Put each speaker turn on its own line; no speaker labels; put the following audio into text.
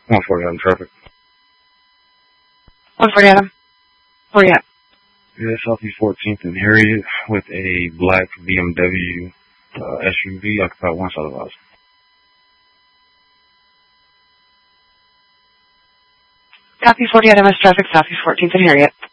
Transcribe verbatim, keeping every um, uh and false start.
one forty Adam traffic.
one forty Adam. Where you at?
Yeah, Southeast fourteenth and Harriet with a black B M W uh, S U V occupied one side of the house.
Copy forty Adam, traffic, Southeast fourteenth and Harriet.